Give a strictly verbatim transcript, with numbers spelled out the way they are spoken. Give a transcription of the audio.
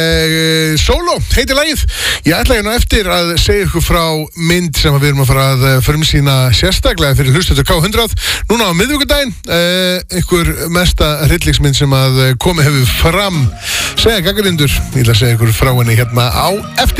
Uh, Solo, heitir lagið. Ég ætla hérna eftir að segja ykkur frá mynd sem við erum að fara að frumsýna sérstaklega fyrir hlustendur K hundrað núna á miðvikudaginn. uh, ykkur mesta hryllingsmynd sem að komið hefur fram. Segja gagnrýnendur, ég ætla að segja ykkur frá henni hérna á eftir.